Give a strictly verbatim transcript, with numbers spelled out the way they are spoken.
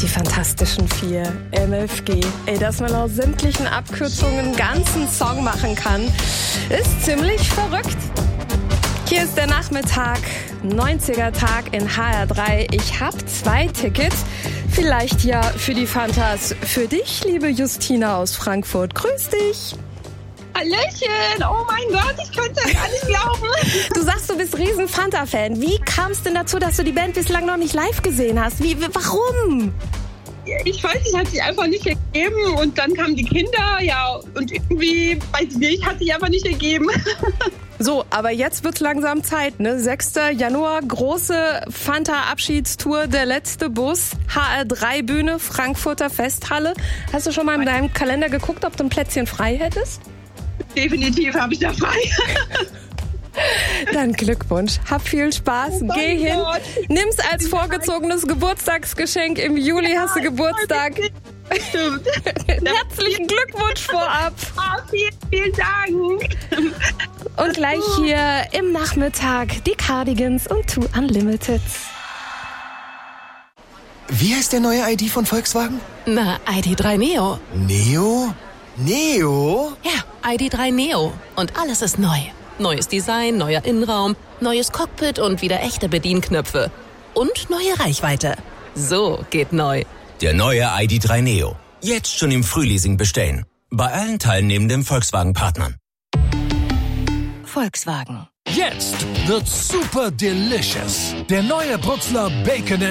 Fantastischen Vier, M F G. Ey, dass man aus sämtlichen Abkürzungen einen ganzen Song machen kann, ist ziemlich verrückt. Hier ist der Nachmittag, neunziger Tag in H R drei. Ich hab zwei Tickets, vielleicht ja für die Fantas. Für dich, liebe Justina aus Frankfurt. Grüß dich. Hallöchen, oh mein Gott, ich könnte es gar nicht glauben. Du sagst, du bist riesen Fanta-Fan. Wie kam es denn dazu, dass du die Band bislang noch nicht live gesehen hast? Wie, warum? Ich weiß nicht, hat sich einfach nicht ergeben und dann kamen die Kinder, ja, und irgendwie, weiß ich nicht, hat sich einfach nicht ergeben. So, aber jetzt wird's langsam Zeit, ne? sechster Januar, große Fanta-Abschiedstour, der letzte Bus, H R drei Bühne, Frankfurter Festhalle. Hast du schon mal in deinem Kalender geguckt, ob du ein Plätzchen frei hättest? Definitiv habe ich da frei. Dann Glückwunsch. Hab viel Spaß. Oh Geh hin. Gott. Nimm's als vorgezogenes Geburtstagsgeschenk. Im Juli ja, hast du Geburtstag. Stimmt. Herzlichen Glückwunsch vorab. Oh, vielen, vielen Dank. Und gleich hier im Nachmittag die Cardigans und Two Unlimited. Wie heißt der neue I D von Volkswagen? Na, I D drei Neo. Neo? Neo? Ja, I D drei Neo. Und alles ist neu. Neues Design, neuer Innenraum, neues Cockpit und wieder echte Bedienknöpfe. Und neue Reichweite. So geht neu. Der neue I D drei Neo. Jetzt schon im Frühleasing bestellen. Bei allen teilnehmenden Volkswagen-Partnern. Volkswagen. Jetzt wird's super delicious. Der neue Brutzler Bacon